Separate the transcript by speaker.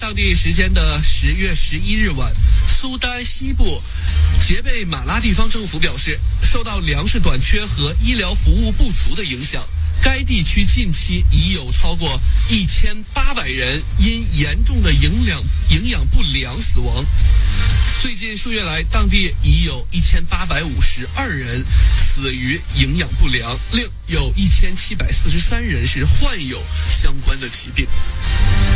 Speaker 1: 当地时间的10月11日晚，苏丹西部杰贝马拉地方政府表示，受到粮食短缺和医疗服务不足的影响，该地区近期已有超过1800人因严重的营养不良死亡。最近数月来，当地已有1852人死于营养不良，另有1743人是患有相关的疾病。